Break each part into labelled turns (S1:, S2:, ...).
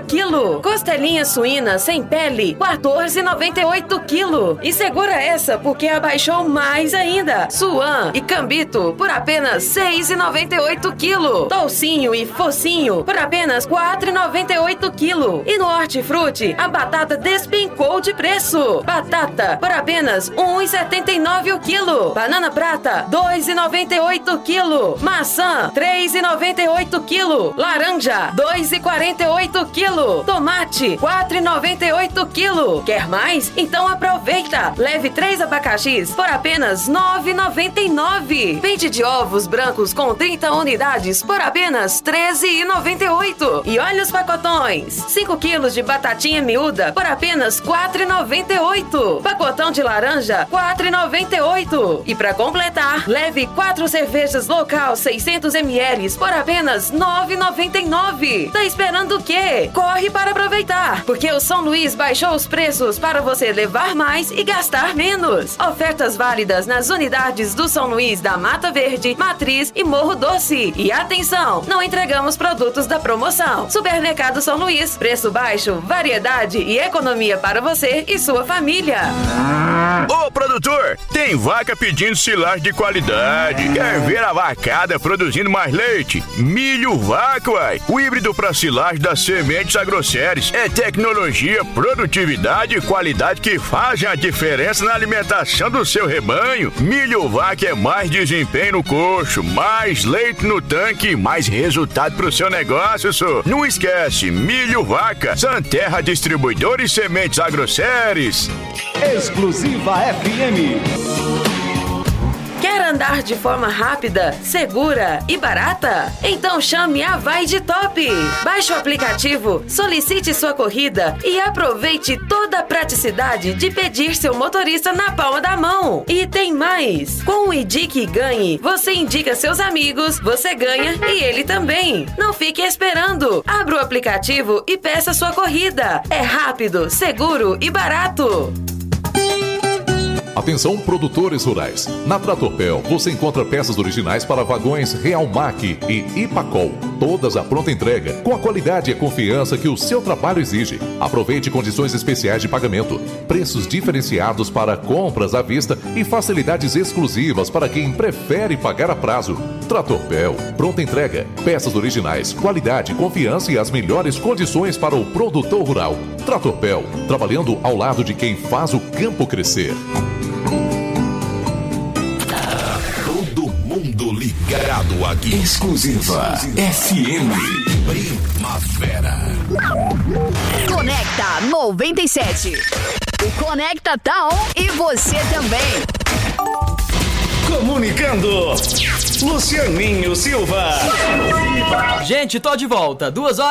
S1: quilo. Costelinha suína sem pele, 14,98 quilo. E segura essa porque abaixou mais ainda. Suan e cambito por apenas 6,98 quilo. Toucinho e focinho por apenas 4,98 quilo. E no hortifruti, a batata despencou de preço. Batata por apenas 1,79 o quilo. Banana prata, 2,98 quilo. Maçã, 3,98 quilo. Laranja, 2,48 quilo. Tomate, 4,98 quilo. Quer mais? Então aproveita. Leve 3 abacaxis por apenas 9,99. Pente de ovos brancos com 30 unidades por apenas 13,98. E olha os pacotões. 5 quilos de batatinha miúda por apenas 4,98. Pacotão de laranja, 4,98. E para completar, leve 4 cervejas local 600 ml por apenas 9,99. Tá esperando o quê? Corre para aproveitar, porque o São Luís baixou os preços para você levar mais e gastar menos. Ofertas válidas nas unidades do São Luís da Mata Verde, Matriz e Morro Doce. E atenção, não entregamos produtos da promoção. Supermercado São Luís, preço baixo, variedade e economia para você e sua família.
S2: Ô produtor, tem vaca pedindo silagem de qualidade. Quer ver a vacada produzindo mais leite? Milho Vaca, uai. O híbrido para silagem das Sementes Agroceres. É tecnologia, produtividade e qualidade que fazem a diferença na alimentação do seu rebanho. Milho Vaca é mais desempenho no coxo, mais leite no tanque e mais resultado pro seu negócio, só. Não esquece, Milho Vaca, Santerra Distribuidora e Sementes Agroceres.
S3: Exclusiva FM.
S1: Quer andar de forma rápida, segura e barata? Então chame a Vai de Top. Baixe o aplicativo, solicite sua corrida e aproveite toda a praticidade de pedir seu motorista na palma da mão. E tem mais! Com o Indique e Ganhe, você indica seus amigos, você ganha e ele também. Não fique esperando. Abra o aplicativo e peça sua corrida. É rápido, seguro e barato.
S4: Atenção, produtores rurais. Na Tratorpel você encontra peças originais para vagões Realmac e Ipacol, todas à pronta entrega, com a qualidade e a confiança que o seu trabalho exige. Aproveite condições especiais de pagamento, preços diferenciados para compras à vista e facilidades exclusivas para quem prefere pagar a prazo. Tratorpel, pronta entrega, peças originais, qualidade, confiança e as melhores condições para o produtor rural. Tratorpel, trabalhando ao lado de quem faz o campo crescer.
S5: Ligado aqui.
S3: Exclusiva FM.
S5: Primavera.
S6: Conecta 97. O Conecta tá on e você também.
S3: Comunicando. Lucianinho Silva.
S7: Gente, tô de volta.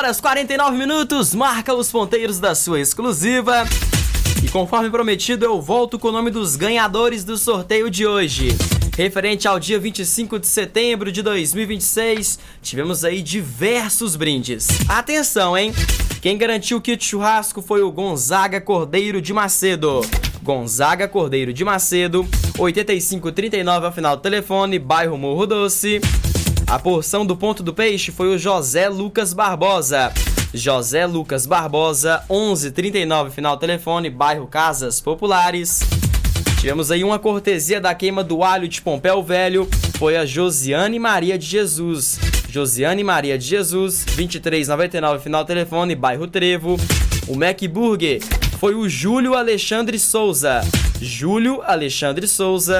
S7: 2h49, marca os ponteiros da sua exclusiva. E conforme prometido, eu volto com o nome dos ganhadores do sorteio de hoje. Referente ao dia 25 de setembro de 2026, tivemos aí diversos brindes. Atenção, hein? Quem garantiu o kit churrasco foi o Gonzaga Cordeiro de Macedo. Gonzaga Cordeiro de Macedo, 8539 ao final do telefone, bairro Morro Doce. A porção do ponto do peixe foi o José Lucas Barbosa. José Lucas Barbosa, 1139 final do telefone, bairro Casas Populares. Tivemos aí uma cortesia da queima do alho de Pompéu Velho, foi a Josiane Maria de Jesus. Josiane Maria de Jesus, 2399 final do telefone, bairro Trevo. O Mac Burger foi o Júlio Alexandre Souza. Júlio Alexandre Souza,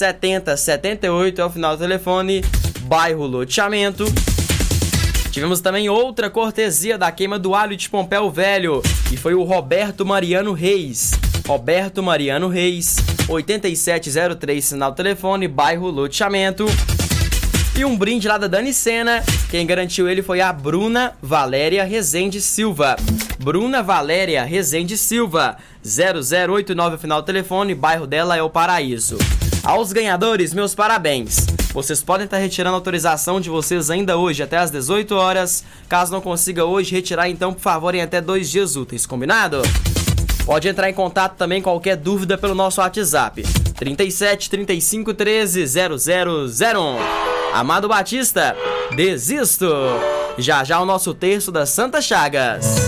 S7: 7078 é o final do telefone, bairro Loteamento. Tivemos também outra cortesia da queima do alho de Pompéu Velho, e foi o Roberto Mariano Reis. Roberto Mariano Reis, 8703, sinal do telefone, bairro Loteamento. E um brinde lá da Dani Sena, quem garantiu ele foi a Bruna Valéria Rezende Silva. Bruna Valéria Rezende Silva, 0089, final do telefone, bairro dela é o Paraíso. Aos ganhadores, meus parabéns. Vocês podem estar retirando a autorização de vocês ainda hoje, até às 18 horas. Caso não consiga hoje retirar, então, por favor, em até 2 dias úteis, combinado? Pode entrar em contato também qualquer dúvida pelo nosso WhatsApp, 37 35 13 0001. Amado Batista, desisto. Já já o nosso terço das Santas Chagas.